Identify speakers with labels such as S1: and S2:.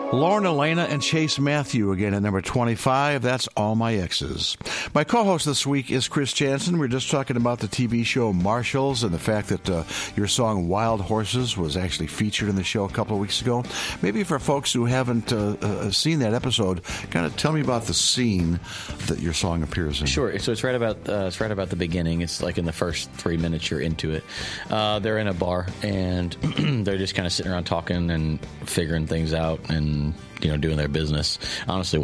S1: Lauren Elena and Chase Matthew again at number 25. That's All My Exes. My co-host this week is Chris Jansen. We're just talking about the TV show Marshalls and the fact that your song Wild Horses was actually featured in the show a couple of weeks ago. Maybe for folks who haven't seen that episode, kind of tell me about the scene that your song appears in.
S2: Sure. So it's right about the beginning. It's like in the first 3 minutes you're into it. They're in a bar and they're just kind of sitting around talking and figuring things out and doing their business. Honestly,